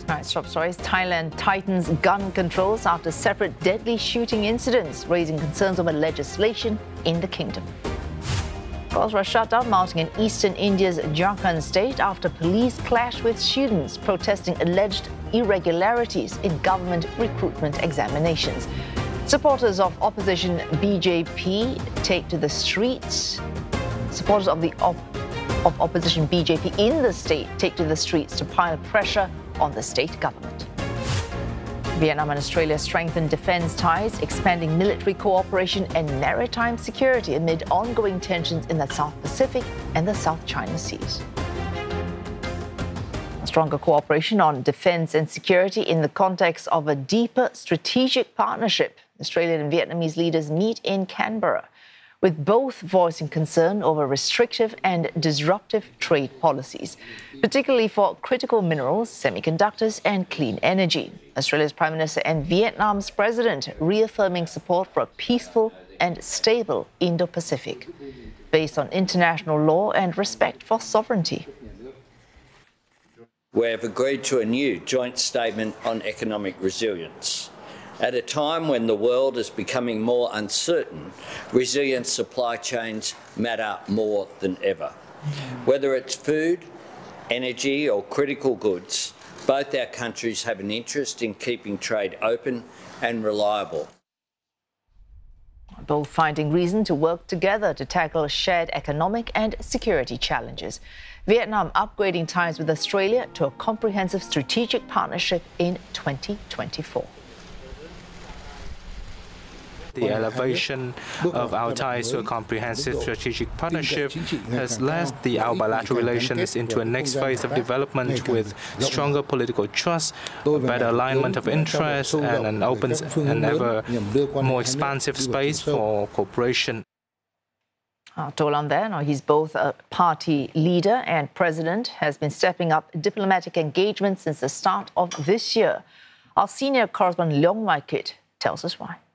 Tonight's top stories: Thailand tightens gun controls after separate deadly shooting incidents, raising concerns over legislation in the kingdom. Calls for a shutdown mounting in eastern India's Jharkhand state after police clash with students protesting alleged irregularities in government recruitment examinations. Supporters of opposition BJP take to the streets. Supporters of opposition BJP in the state take to the streets to pile pressure on the state government. Vietnam and Australia strengthen defence ties, expanding military cooperation and maritime security amid ongoing tensions in the South Pacific and the South China Seas. A stronger cooperation on defence and security in the context of a deeper strategic partnership. Australian and Vietnamese leaders meet in Canberra, with both voicing concern over restrictive and disruptive trade policies, particularly for critical minerals, semiconductors and clean energy. Australia's Prime Minister and Vietnam's President reaffirming support for a peaceful and stable Indo-Pacific, based on international law and respect for sovereignty. We have agreed to a new joint statement on economic resilience. At a time when the world is becoming more uncertain, resilient supply chains matter more than ever. Whether it's food, energy or critical goods, both our countries have an interest in keeping trade open and reliable. Both finding reason to work together to tackle shared economic and security challenges. Vietnam upgrading ties with Australia to a comprehensive strategic partnership in 2024. The elevation of our ties to a comprehensive strategic partnership has led our bilateral relations into a next phase of development with stronger political trust, better alignment of interests, and an open and ever more expansive space for cooperation. To Lam there, now he's both a party leader and president, has been stepping up diplomatic engagement since the start of this year. Our senior correspondent Leong Wai Kit tells us why.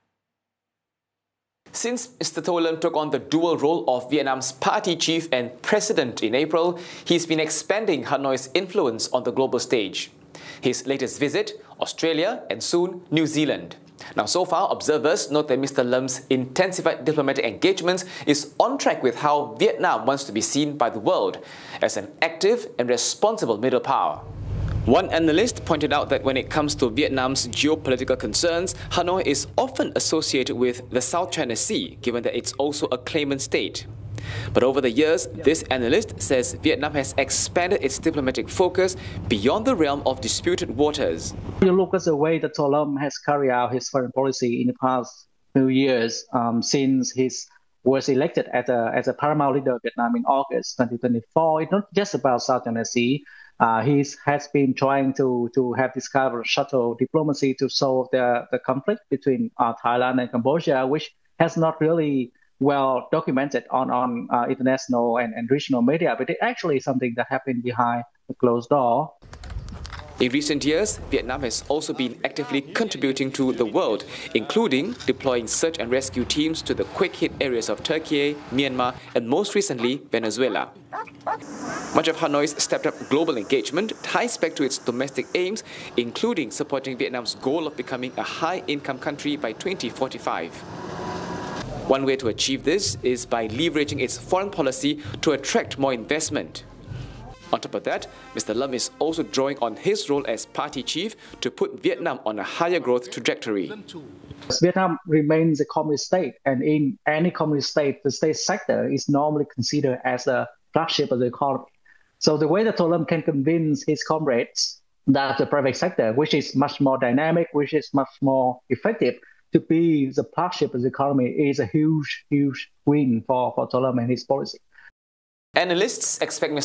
Since Mr. To Lam took on the dual role of Vietnam's party chief and president in April, he's been expanding Hanoi's influence on the global stage. His latest visit, Australia and soon New Zealand. Now, so far, observers note that Mr. Lam's intensified diplomatic engagements is on track with how Vietnam wants to be seen by the world as an active and responsible middle power. One analyst pointed out that when it comes to Vietnam's geopolitical concerns, Hanoi is often associated with the South China Sea, given that it's also a claimant state. But over the years, this analyst says Vietnam has expanded its diplomatic focus beyond the realm of disputed waters. You look at the way that To Lam has carried out his foreign policy in the past few years, since he was elected as a paramount leader of Vietnam in August 2024. It's not just about South China Sea. He has been trying to have this kind of shuttle diplomacy to solve the conflict between Thailand and Cambodia, which has not really well documented on international and regional media, but it actually is something that happened behind the closed door. In recent years, Vietnam has also been actively contributing to the world, including deploying search and rescue teams to the quick-hit areas of Turkey, Myanmar, and most recently, Venezuela. Much of Hanoi's stepped-up global engagement ties back to its domestic aims, including supporting Vietnam's goal of becoming a high-income country by 2045. One way to achieve this is by leveraging its foreign policy to attract more investment. On top of that, Mr. Lam is also drawing on his role as party chief to put Vietnam on a higher growth trajectory. Vietnam remains a communist state, and in any communist state, the state sector is normally considered as a flagship of the economy. So the way that To Lam can convince his comrades that the private sector, which is much more dynamic, which is much more effective, to be the flagship of the economy is a huge win for To Lam and his policy. Analysts expect Mr.